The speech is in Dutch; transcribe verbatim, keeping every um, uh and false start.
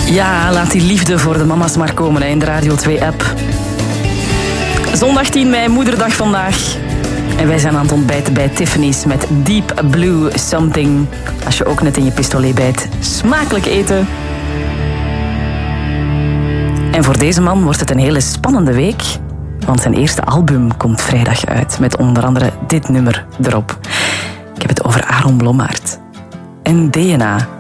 Ja, laat die liefde voor de mama's maar komen hè, in de Radio twee-app. Zondag tien mei, moederdag vandaag. En wij zijn aan het ontbijten bij Tiffany's met Deep Blue Something. Als je ook net in je pistolet bijt, smakelijk eten. En voor deze man wordt het een hele spannende week. Want zijn eerste album komt vrijdag uit. Met onder andere dit nummer erop. Ik heb het over Aaron Blommaert. En D N A.